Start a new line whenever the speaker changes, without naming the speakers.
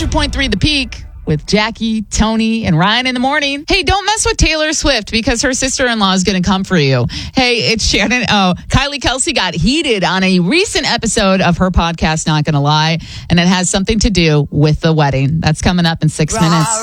100.3 The Peak with Jackie, Tony, and Ryan in the morning. Hey, don't mess with Taylor Swift because her sister-in-law is going to come for you. Hey, it's Shannon. Oh, Kylie Kelsey got heated on a recent episode of her podcast, Not Gonna Lie, and it has something to do with the wedding. That's coming up in 6 minutes.